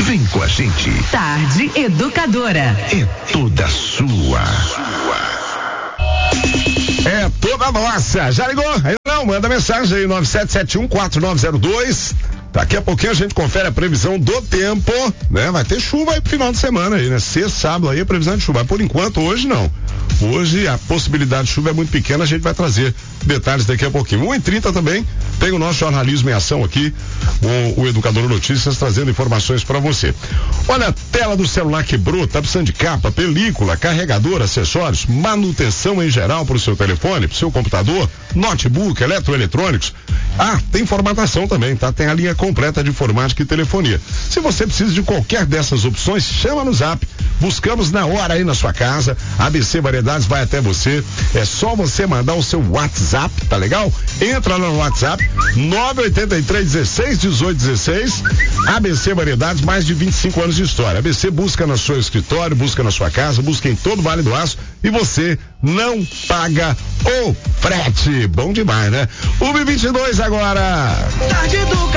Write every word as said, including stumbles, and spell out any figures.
Vem com a gente. Tarde Educadora. É toda sua. É toda nossa. Já ligou? Aí não, manda mensagem aí, nove sete sete um quatro nove zero dois. Daqui a pouquinho a gente confere a previsão do tempo, né? Vai ter chuva aí pro final de semana aí, né? Sexta, sábado aí a previsão de chuva. Por enquanto, hoje não. Hoje a possibilidade de chuva é muito pequena, a gente vai trazer detalhes daqui a pouquinho. um e trinta também tem o nosso jornalismo em ação aqui, o, o Educador Notícias trazendo informações para você. Olha, a tela do celular quebrou, tá precisando de capa, película, carregador, acessórios, manutenção em geral pro seu telefone, pro seu computador, notebook, eletroeletrônicos. Ah, tem formatação também, tá? Tem a linha completa de informática e telefonia. Se você precisa de qualquer dessas opções, chama no Zap. Buscamos na hora aí na sua casa. A B C Variedades vai até você. É só você mandar o seu WhatsApp, tá legal? Entra lá no WhatsApp nove oito três, dezesseis, dezoito, dezesseis. A B C Variedades, mais de vinte e cinco anos de história. A B C busca no seu escritório, busca na sua casa, busca em todo o Vale do Aço e você não paga o frete. Bom demais, né? U B vinte e dois agora. Tarde Educadora.